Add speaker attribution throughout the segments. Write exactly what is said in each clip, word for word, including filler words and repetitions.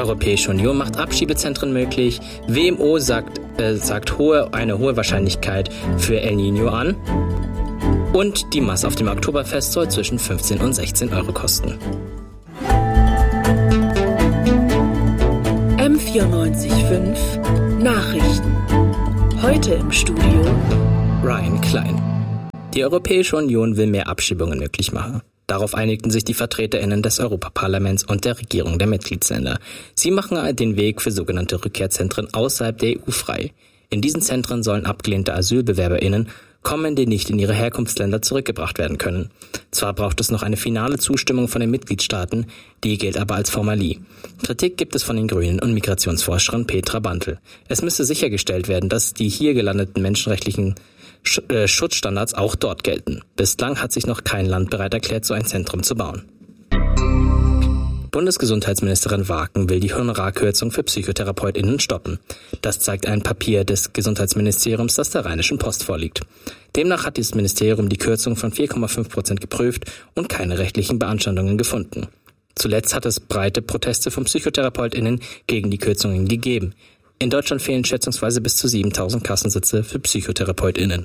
Speaker 1: Europäische Union macht Abschiebezentren möglich. W M O sagt, äh, sagt hohe, eine hohe Wahrscheinlichkeit für El Niño an. Und die Masse auf dem Oktoberfest soll zwischen fünfzehn und sechzehn Euro kosten.
Speaker 2: M vierundneunzig Komma fünf Nachrichten. Heute im Studio
Speaker 1: Ryan Klein. Die Europäische Union will mehr Abschiebungen möglich machen. Darauf einigten sich die VertreterInnen des Europaparlaments und der Regierung der Mitgliedsländer. Sie machen den Weg für sogenannte Rückkehrzentren außerhalb der E U frei. In diesen Zentren sollen abgelehnte AsylbewerberInnen kommen, die nicht in ihre Herkunftsländer zurückgebracht werden können. Zwar braucht es noch eine finale Zustimmung von den Mitgliedstaaten, die gilt aber als Formalie. Kritik gibt es von den Grünen und Migrationsforscherin Petra Bantel. Es müsse sichergestellt werden, dass die hier gelandeten menschenrechtlichen Schutzstandards auch dort gelten. Bislang hat sich noch kein Land bereit erklärt, so ein Zentrum zu bauen. Bundesgesundheitsministerin Waken will die Honorarkürzung für PsychotherapeutInnen stoppen. Das zeigt ein Papier des Gesundheitsministeriums, das der Rheinischen Post vorliegt. Demnach hat das Ministerium die Kürzung von vier Komma fünf Prozent geprüft und keine rechtlichen Beanstandungen gefunden. Zuletzt hat es breite Proteste von PsychotherapeutInnen gegen die Kürzungen gegeben. In Deutschland fehlen schätzungsweise bis zu siebentausend Kassensitze für PsychotherapeutInnen.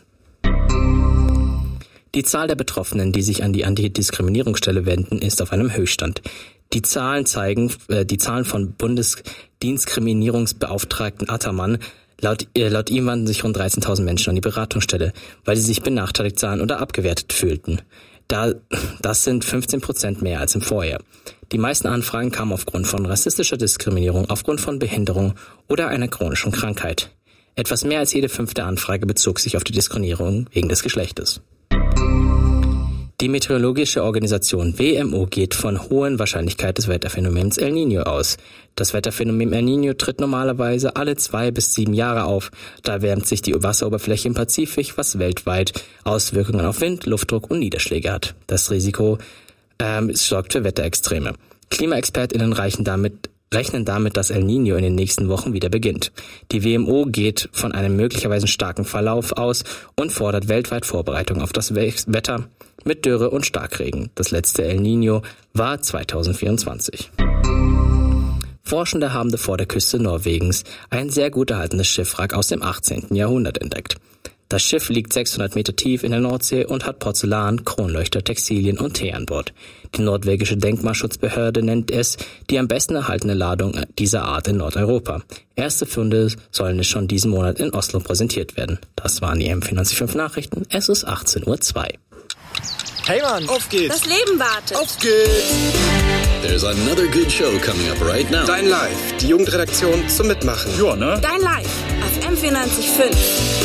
Speaker 1: Die Zahl der Betroffenen, die sich an die Antidiskriminierungsstelle wenden, ist auf einem Höchststand. Die Zahlen zeigen, äh, die Zahlen von Bundesdiskriminierungsbeauftragten Attermann, laut, äh, laut ihm wandten sich rund dreizehntausend Menschen an die Beratungsstelle, weil sie sich benachteiligt sahen oder abgewertet fühlten. Da, das sind fünfzehn Prozent mehr als im Vorjahr. Die meisten Anfragen kamen aufgrund von rassistischer Diskriminierung, aufgrund von Behinderung oder einer chronischen Krankheit. Etwas mehr als jede fünfte Anfrage bezog sich auf die Diskriminierung wegen des Geschlechtes. Die meteorologische Organisation W M O geht von hohen Wahrscheinlichkeit des Wetterphänomens El Niño aus. Das Wetterphänomen El Niño tritt normalerweise alle zwei bis sieben Jahre auf. Da wärmt sich die Wasseroberfläche im Pazifik, was weltweit Auswirkungen auf Wind, Luftdruck und Niederschläge hat. Das Risiko ähm, sorgt für Wetterextreme. KlimaexpertInnen reichen damit rechnen damit, dass El Niño in den nächsten Wochen wieder beginnt. Die W M O geht von einem möglicherweise starken Verlauf aus und fordert weltweit Vorbereitung auf das Wetter mit Dürre und Starkregen. Das letzte El Niño war zweitausendvierundzwanzig. Forschende haben vor der Küste Norwegens ein sehr gut erhaltenes Schiffwrack aus dem achtzehnten Jahrhundert entdeckt. Das Schiff liegt sechshundert Meter tief in der Nordsee und hat Porzellan, Kronleuchter, Textilien und Tee an Bord. Die norwegische Denkmalschutzbehörde nennt es die am besten erhaltene Ladung dieser Art in Nordeuropa. Erste Funde sollen es schon diesen Monat in Oslo präsentiert werden. Das waren die M vierundneunzig Komma fünf Nachrichten. Es ist achtzehn Uhr zwei.
Speaker 3: Hey Mann, auf geht's!
Speaker 4: Das Leben wartet!
Speaker 3: Auf geht's!
Speaker 5: There's another good show coming up right now.
Speaker 3: Dein Live, die Jugendredaktion zum Mitmachen.
Speaker 5: Ja, ne?
Speaker 4: Dein Live auf M vierundneunzig Komma fünf.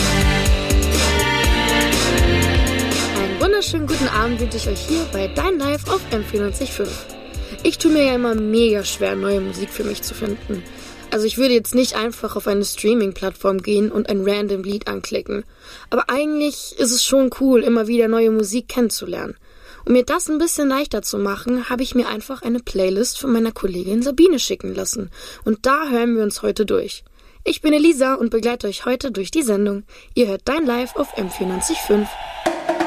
Speaker 6: Einen wunderschönen guten Abend wünsche ich euch hier bei Dein Live auf M vierundneunzig Komma fünf. Ich tue mir ja immer mega schwer, neue Musik für mich zu finden. Also ich würde jetzt nicht einfach auf eine Streaming-Plattform gehen und ein random Lied anklicken. Aber eigentlich ist es schon cool, immer wieder neue Musik kennenzulernen. Um mir das ein bisschen leichter zu machen, habe ich mir einfach eine Playlist von meiner Kollegin Sabine schicken lassen. Und da hören wir uns heute durch. Ich bin Elisa und begleite euch heute durch die Sendung. Ihr hört Dein Live auf M vierundneunzig Komma fünf.